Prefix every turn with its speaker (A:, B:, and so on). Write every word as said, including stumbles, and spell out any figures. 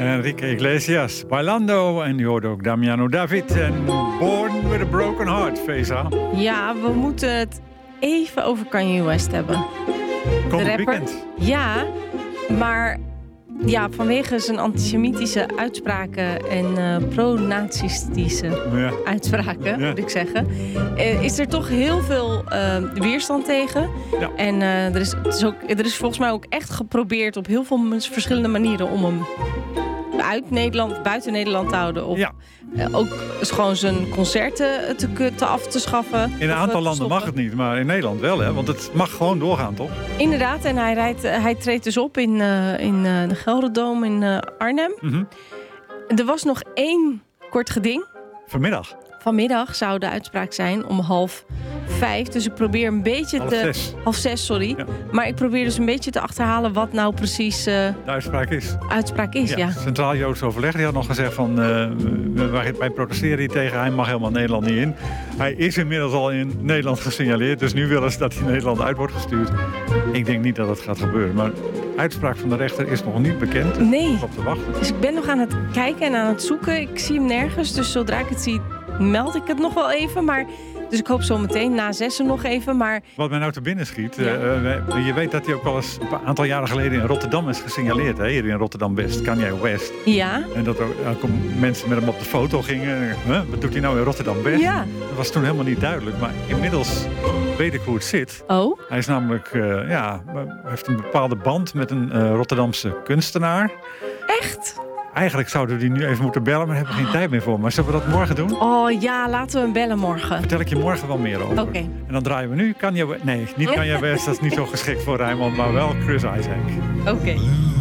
A: Enrique Iglesias, Bailando. En die hoorde ook Damiano David en Born with a Broken Heart, Feza.
B: Ja, we moeten het even over Kanye West hebben.
A: Komend weekend.
B: Ja, maar ja, vanwege zijn antisemitische uitspraken en uh, pro-nazistische ja. uitspraken, ja. moet ik zeggen, uh, is er toch heel veel uh, weerstand tegen. Ja. En uh, er, is, het is ook, er is volgens mij ook echt geprobeerd op heel veel verschillende manieren om hem uit Nederland, buiten Nederland te houden. Of ja. uh, ook gewoon zijn concerten te, te af te schaffen.
A: In een aantal landen mag het niet, maar in Nederland wel, hè? Want het mag gewoon doorgaan, toch?
B: Inderdaad, en hij, rijdt, hij treedt dus op in, uh, in uh, de Gelderdoom in uh, Arnhem. Mm-hmm. Er was nog één kort geding.
A: Vanmiddag?
B: Vanmiddag zou de uitspraak zijn om half vijf. Dus ik probeer een beetje
A: half
B: te...
A: Zes.
B: Half zes, sorry. Ja. Maar ik probeer dus een beetje te achterhalen wat nou precies... Uh,
A: de uitspraak is.
B: Uitspraak is, ja.
A: ja. Centraal Joods Overleg die had nog gezegd van... Uh, wij, wij protesteren hier tegen, hij mag helemaal Nederland niet in. Hij is inmiddels al in Nederland gesignaleerd. Dus nu willen ze dat hij Nederland uit wordt gestuurd. Ik denk niet dat het gaat gebeuren. Maar de uitspraak van de rechter is nog niet bekend. Dus
B: nee.
A: Op te wachten.
B: Dus ik ben nog aan het kijken en aan het zoeken. Ik zie hem nergens. Dus zodra ik het zie, meld ik het nog wel even. Maar... Dus ik hoop zo meteen na zessen nog even, maar...
A: Wat mij nou te binnen schiet... Ja. Uh, je weet dat hij ook al eens een aantal jaren geleden in Rotterdam is gesignaleerd. Hè? Hier in Rotterdam-West, Kanye West.
B: Ja.
A: En dat er ook mensen met hem op de foto gingen. Huh? Wat doet hij nou in Rotterdam-West?
B: Ja.
A: Dat was toen helemaal niet duidelijk. Maar inmiddels weet ik hoe het zit.
B: Oh?
A: Hij is namelijk... Uh, ja, heeft een bepaalde band met een uh, Rotterdamse kunstenaar.
B: Echt?
A: Eigenlijk zouden we die nu even moeten bellen, maar daar hebben we geen tijd meer voor. Maar zullen we dat morgen doen?
B: Oh ja, laten we hem bellen morgen.
A: Vertel ik je morgen wel meer over.
B: Oké. Okay.
A: En dan draaien we nu Kanye West. Nee, niet Kanye West, dat is niet zo geschikt voor Rijnmond, maar wel Chris Isaak.
B: Oké. Okay.